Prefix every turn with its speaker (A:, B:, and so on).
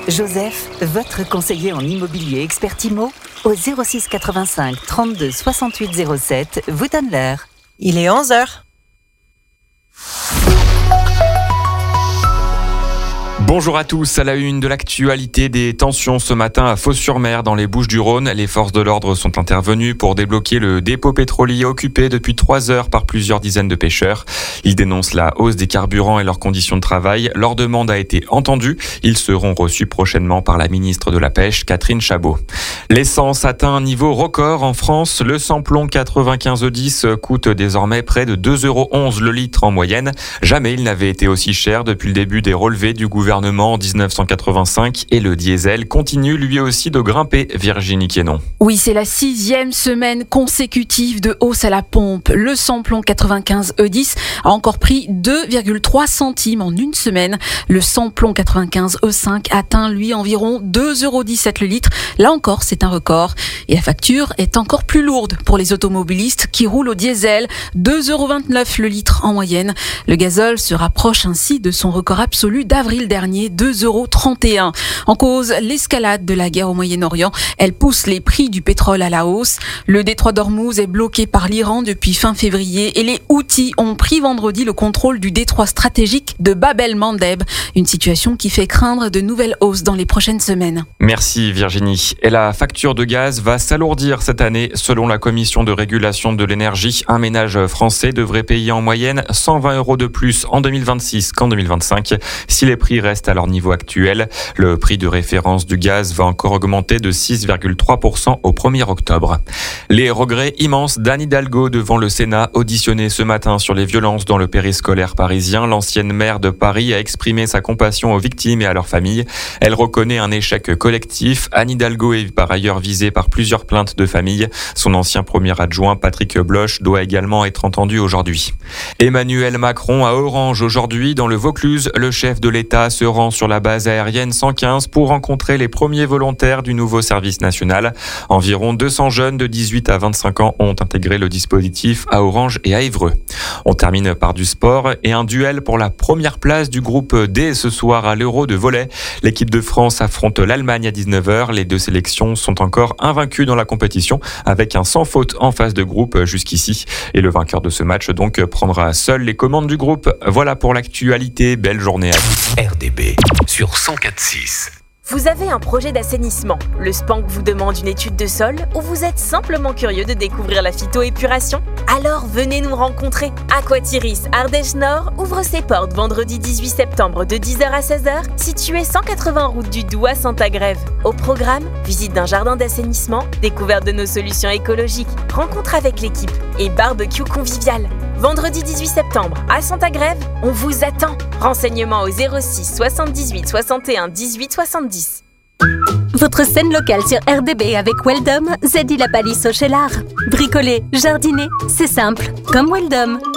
A: Joseph, votre conseiller en immobilier expert IMO, au 06 85 32 68 07, vous donne l'heure.
B: Il est 11h.
C: Bonjour à tous, à la une de l'actualité, des tensions ce matin à Fos-sur-Mer dans les Bouches-du-Rhône. Les forces de l'ordre sont intervenues pour débloquer le dépôt pétrolier occupé depuis 3 heures par plusieurs dizaines de pêcheurs. Ils dénoncent la hausse des carburants et leurs conditions de travail. Leur demande a été entendue. Ils seront reçus prochainement par la ministre de la Pêche, Catherine Chabot. L'essence atteint un niveau record en France. Le samplon 95E10 coûte désormais près de 2,11 € le litre en moyenne. Jamais il n'avait été aussi cher depuis le début des relevés du gouvernement en 1985, et le diesel continue lui aussi de grimper. Virginie Quénon.
D: Oui, c'est la 6e semaine consécutive de hausse à la pompe. Le samplon 95E10 a encore pris 2,3 centimes en une semaine. Le samplon 95E5 atteint lui environ 2,17 € le litre. Là encore, c'est un record. Et la facture est encore plus lourde pour les automobilistes qui roulent au diesel, 2,29 € le litre en moyenne. Le gazole se rapproche ainsi de son record absolu d'avril dernier, 2,31 €. En cause, l'escalade de la guerre au Moyen-Orient. Elle pousse les prix du pétrole à la hausse. Le détroit d'Ormuz est bloqué par l'Iran depuis fin février et les Houthis ont pris vendredi le contrôle du détroit stratégique de Bab el-Mandeb. Une situation qui fait craindre de nouvelles hausses dans les prochaines semaines.
C: Merci Virginie. Et la facture de gaz va s'alourdir cette année. Selon la Commission de régulation de l'énergie, un ménage français devrait payer en moyenne 120 € de plus en 2026 qu'en 2025. Si les prix restent à leur niveau actuel, le prix de référence du gaz va encore augmenter de 6,3% au 1er octobre. Les regrets immenses d'Anne Hidalgo devant le Sénat, auditionnée ce matin sur les violences dans le périscolaire parisien. L'ancienne maire de Paris a exprimé sa compassion aux victimes et à leurs familles. Elle reconnaît un échec collectif. Anne Hidalgo est par ailleurs visée par plusieurs plaintes de famille. Son ancien premier adjoint, Patrick Bloch, doit également être entendu aujourd'hui. Emmanuel Macron à Orange aujourd'hui dans le Vaucluse. Le chef de l'État se rend sur la base aérienne 115 pour rencontrer les premiers volontaires du nouveau service national. Environ 200 jeunes de 18 à 25 ans ont intégré le dispositif à Orange et à Évreux. On termine par du sport et un duel pour la première place du groupe D ce soir à l'Euro de volley. L'équipe de France affronte l'Allemagne à 19h. Les deux sélections sont encore invaincues dans la compétition avec un sans faute en phase de groupe jusqu'ici. Et le vainqueur de ce match donc prendra seul les commandes du groupe. Voilà pour l'actualité. Belle journée à vous.
E: RDB sur 104.6.
F: Vous avez un projet d'assainissement, le SPANC vous demande une étude de sol ou vous êtes simplement curieux de découvrir la phytoépuration? Alors venez nous rencontrer. Aquatiris Ardèche Nord ouvre ses portes vendredi 18 septembre de 10h à 16h, situé 180 route du Doubs à Saint-Agrève. Au programme, visite d'un jardin d'assainissement, découverte de nos solutions écologiques, rencontre avec l'équipe et barbecue convivial. Vendredi 18 septembre, à Saint-Agrève, on vous attend. Renseignements au 06 78 61 18 70.
G: Votre scène locale sur RDB avec Weldom, Zedi la palisse au Cheylard. Bricoler, jardiner, c'est simple, comme Weldom.